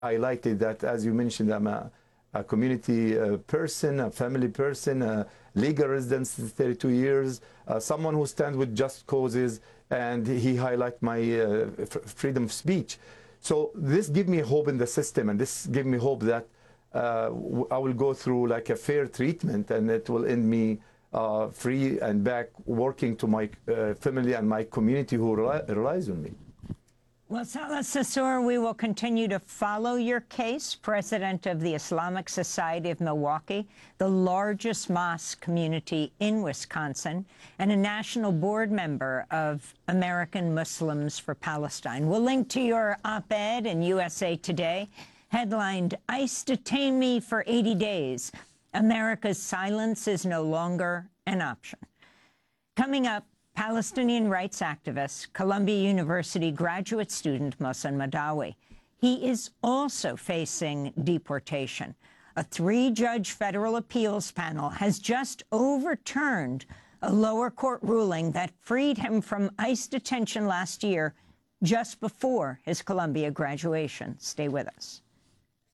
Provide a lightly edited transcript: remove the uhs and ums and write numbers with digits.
highlighted that, as you mentioned, I'm a community person, a family person, a legal resident since 32 years, someone who stands with just causes, and he highlighted my freedom of speech. So this gives me hope in the system, and this gives me hope that I will go through like a fair treatment, and it will end me free and back working to my family and my community who relies on me. Well, Salah Sarsour, we will continue to follow your case, president of the Islamic Society of Milwaukee, the largest mosque community in Wisconsin, and a national board member of American Muslims for Palestine. We'll link to your op-ed in USA Today, headlined, "ICE Detained Me for 80 Days. America's silence is no longer an option." Coming up, Palestinian rights activist, Columbia University graduate student Mohsen Madawi. He is also facing deportation. A 3-judge federal appeals panel has just overturned a lower court ruling that freed him from ICE detention last year, just before his Columbia graduation. Stay with us.